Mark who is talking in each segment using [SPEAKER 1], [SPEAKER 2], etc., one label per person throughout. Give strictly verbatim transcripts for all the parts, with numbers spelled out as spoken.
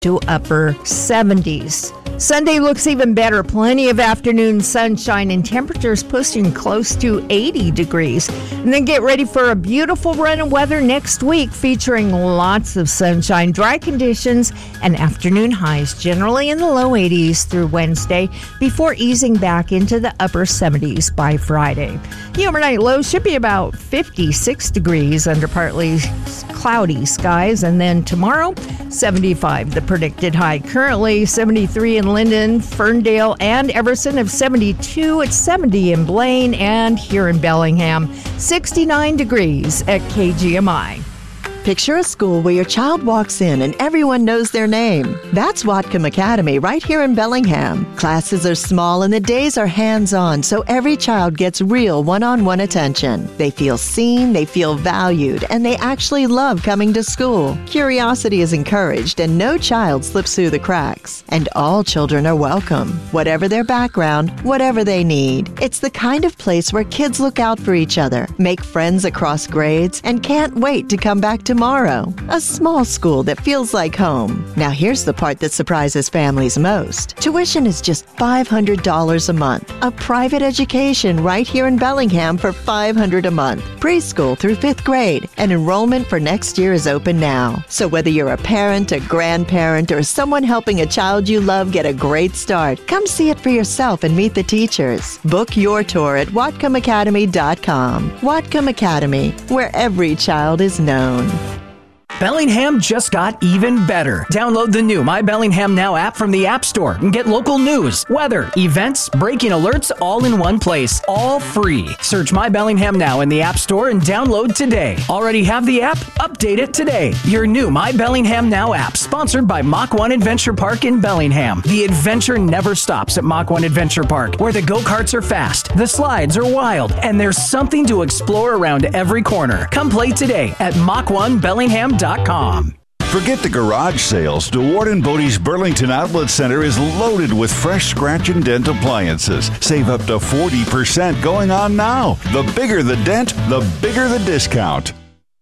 [SPEAKER 1] to upper seventies. Sunday looks even better. Plenty of afternoon sunshine and temperatures pushing close to eighty degrees. And then get ready for a beautiful run of weather next week featuring lots of sunshine, dry conditions, and afternoon highs generally in the low eighties through Wednesday before easing back into the upper seventies by Friday. The overnight low should be about fifty-six degrees under partly cloudy skies. And then tomorrow, seventy-five, the predicted high. Currently seventy-three in Linden, Ferndale, and Everson of seventy-two at seventy in Blaine, and here in Bellingham, sixty-nine degrees at K G M I.
[SPEAKER 2] Picture a school where your child walks in and everyone knows their name. That's Whatcom Academy right here in Bellingham. Classes are small and the days are hands-on, so every child gets real one-on-one attention. They feel seen, they feel valued, and they actually love coming to school. Curiosity is encouraged and no child slips through the cracks. And all children are welcome, whatever their background, whatever they need. It's the kind of place where kids look out for each other, make friends across grades, and can't wait to come back to tomorrow. A small school that feels like home. Now here's the part that surprises families most. Tuition is just five hundred dollars a month. A private education right here in Bellingham for five hundred dollars a month. Preschool through fifth grade. And enrollment for next year is open now. So whether you're a parent, a grandparent, or someone helping a child you love get a great start, come see it for yourself and meet the teachers. Book your tour at Whatcom Academy dot com. Whatcom Academy, where every child is known.
[SPEAKER 3] Bellingham just got even better. Download the new My Bellingham Now app from the App Store and get local news, weather, events, breaking alerts all in one place, all free. Search My Bellingham Now in the App Store and download today. Already have the app? Update it today. Your new My Bellingham Now app, sponsored by Mach one Adventure Park in Bellingham. The adventure never stops at Mach one Adventure Park, where the go-karts are fast, the slides are wild, and there's something to explore around every corner. Come play today at Mach one Bellingham dot com.
[SPEAKER 4] Forget the garage sales. DeWard and Bodie's Burlington Outlet Center is loaded with fresh scratch and dent appliances. Save up to forty percent going on now. The bigger the dent, the bigger the discount.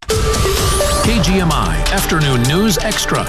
[SPEAKER 5] K G M I Afternoon News Extra.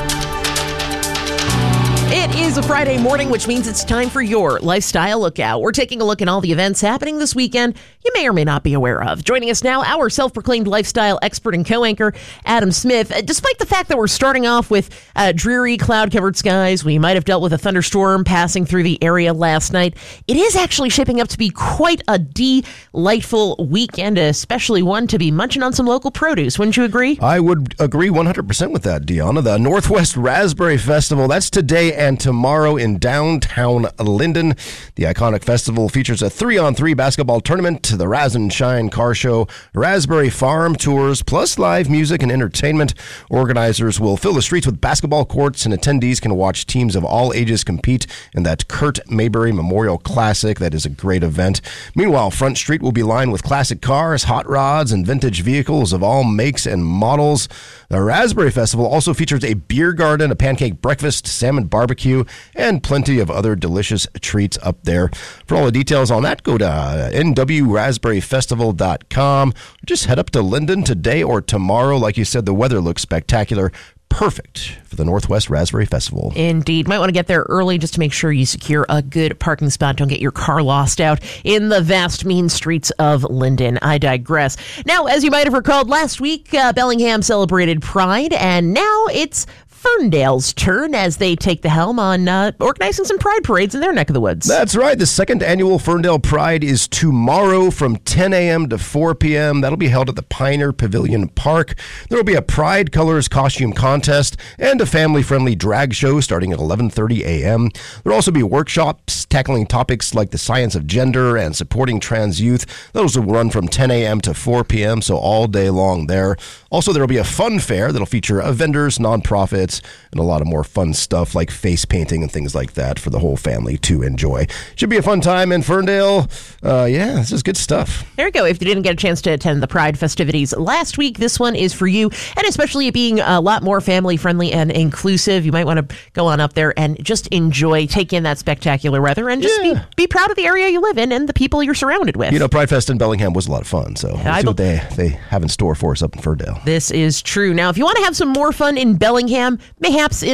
[SPEAKER 6] It is a Friday morning, which means it's time for your Lifestyle Lookout. We're taking a look at all the events happening this weekend you may or may not be aware of. Joining us now, our self-proclaimed lifestyle expert and co-anchor, Adam Smith. Despite the fact that we're starting off with uh, dreary cloud-covered skies, we might have dealt with a thunderstorm passing through the area last night. It is actually shaping up to be quite a delightful weekend, especially one to be munching on some local produce. Wouldn't you agree?
[SPEAKER 7] I would agree one hundred percent with that, Deanna. The Northwest Raspberry Festival, that's today and tomorrow in downtown Linden. The iconic festival features a three-on-three basketball tournament, the Raz and Shine car show, Raspberry Farm tours, plus live music and entertainment. Organizers will fill the streets with basketball courts, and attendees can watch teams of all ages compete in that Kurt Mayberry Memorial Classic. That is a great event. Meanwhile, Front Street will be lined with classic cars, hot rods, and vintage vehicles of all makes and models. The Raspberry Festival also features a beer garden, a pancake breakfast, salmon barbecue, and plenty of other delicious treats up there. For all the details on that, go to uh, N W raspberry festival dot com. Just head up to Linden today or tomorrow. Like you said, the weather looks spectacular. Perfect for the Northwest Raspberry Festival.
[SPEAKER 6] Indeed. Might want to get there early just to make sure you secure a good parking spot. Don't get your car lost out in the vast, mean streets of Linden. I digress. Now, as you might have recalled last week, uh, Bellingham celebrated Pride, and now it's Ferndale's turn as they take the helm on uh, organizing some pride parades in their neck of the woods.
[SPEAKER 7] That's right. The second annual Ferndale Pride is tomorrow from ten a.m. to four p.m. That'll be held at the Pioneer Pavilion Park. There will be a Pride Colors costume contest and a family-friendly drag show starting at eleven thirty a.m. There will also be workshops tackling topics like the science of gender and supporting trans youth. Those will run from ten a.m. to four p.m., so all day long there. Also, there will be a fun fair that'll feature uh, vendors, nonprofits, and a lot of more fun stuff like face painting and things like that for the whole family to enjoy. Should be a fun time in Ferndale. Uh, yeah, this is good stuff.
[SPEAKER 6] There you go. If you didn't get a chance to attend the Pride festivities last week, this one is for you. And especially it being a lot more family-friendly and inclusive, you might want to go on up there and just enjoy, take in that spectacular weather, and just yeah. be, be proud of the area you live in and the people you're surrounded with.
[SPEAKER 7] You know, Pride Fest in Bellingham was a lot of fun, so we'll see what they, they have in store for us up in Ferndale.
[SPEAKER 6] This is true. Now, if you want to have some more fun in Bellingham, mayhaps in a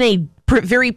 [SPEAKER 6] pr- very